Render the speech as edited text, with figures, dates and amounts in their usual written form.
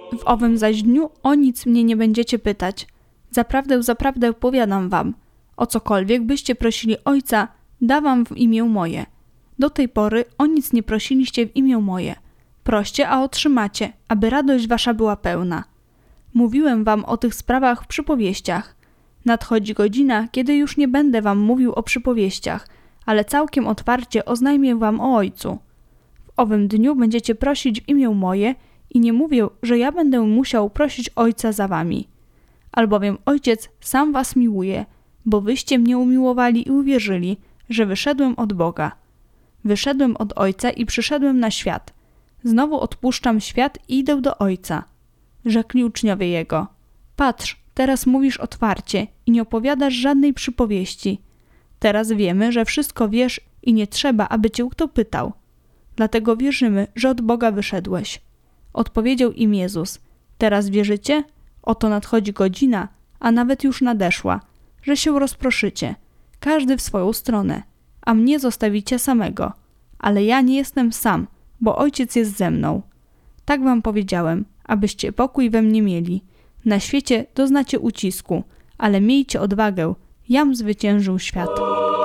W owym zaś dniu o nic mnie nie będziecie pytać. Zaprawdę, zaprawdę powiadam wam, o cokolwiek byście prosili Ojca, da wam w imię moje. Do tej pory o nic nie prosiliście w imię moje. Proście, a otrzymacie, aby radość wasza była pełna. Mówiłem wam o tych sprawach w przypowieściach. Nadchodzi godzina, kiedy już nie będę wam mówił o przypowieściach, ale całkiem otwarcie oznajmię wam o Ojcu. W owym dniu będziecie prosić w imię moje i nie mówię, że ja będę musiał prosić Ojca za wami. Albowiem Ojciec sam was miłuje, bo wyście mnie umiłowali i uwierzyli, że wyszedłem od Boga. Wyszedłem od Ojca i przyszedłem na świat. Znowu odpuszczam świat i idę do Ojca. Rzekli uczniowie Jego: Patrz, teraz mówisz otwarcie i nie opowiadasz żadnej przypowieści. Teraz wiemy, że wszystko wiesz i nie trzeba, aby cię kto pytał. Dlatego wierzymy, że od Boga wyszedłeś. Odpowiedział im Jezus: Teraz wierzycie? Oto nadchodzi godzina, a nawet już nadeszła, że się rozproszycie, każdy w swoją stronę, a mnie zostawicie samego. Ale ja nie jestem sam, bo Ojciec jest ze mną. Tak wam powiedziałem, abyście pokój we mnie mieli. Na świecie doznacie ucisku, ale miejcie odwagę, jam zwyciężył świat.